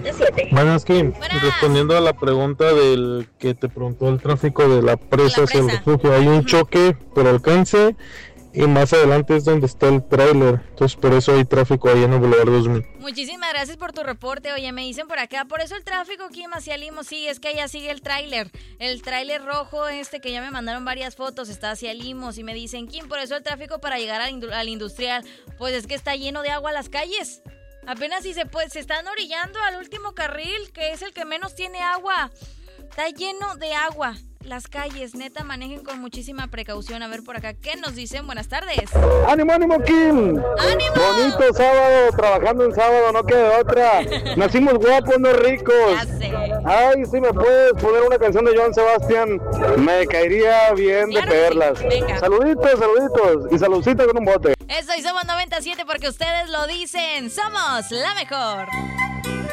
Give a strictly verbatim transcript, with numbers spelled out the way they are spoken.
Buenas, Kim. Buenas. Respondiendo a la pregunta del que te preguntó el tráfico de la presa, La hacia el presa. refugio, hay un choque por alcance y más adelante es donde está el tráiler, entonces por eso hay tráfico ahí en el Boulevard dos mil. Muchísimas gracias por tu reporte. Oye, me dicen por acá, por eso el tráfico aquí hacia Limos, sí, es que allá sigue el tráiler. El tráiler rojo este que ya me mandaron varias fotos está hacia Limos y me dicen, Kim, por eso el tráfico para llegar al, indu- al industrial, pues es que está lleno de agua las calles. Apenas si se puede, se están orillando al último carril, que es el que menos tiene agua. Está lleno de agua. Las calles, neta, manejen con muchísima precaución. A ver por acá, ¿qué nos dicen? Buenas tardes. ¡Ánimo, ánimo, Kim! ¡Ánimo! Bonito sábado, trabajando en sábado, no queda otra. Nacimos guapos, no ricos. Ya sé. Ay, si me puedes poner una canción de Joan Sebastián, me caería bien Claro de que sí. perlas. Venga. Saluditos, saluditos y saludcita con un bote. Eso y somos noventa y siete porque ustedes lo dicen. Somos la mejor.